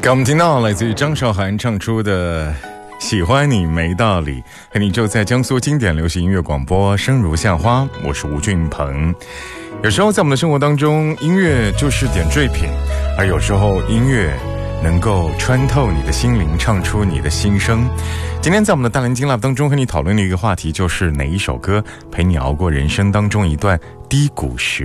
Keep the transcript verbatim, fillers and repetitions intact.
刚我们听到来自于张韶涵唱出的喜欢你没道理，和你就在江苏经典流行音乐广播声如夏花，我是吴俊鹏。有时候在我们的生活当中，音乐就是点缀品，而有时候音乐能够穿透你的心灵，唱出你的心声。今天在我们的大蓝鲸 Love 当中和你讨论的一个话题，就是哪一首歌陪你熬过人生当中一段低谷时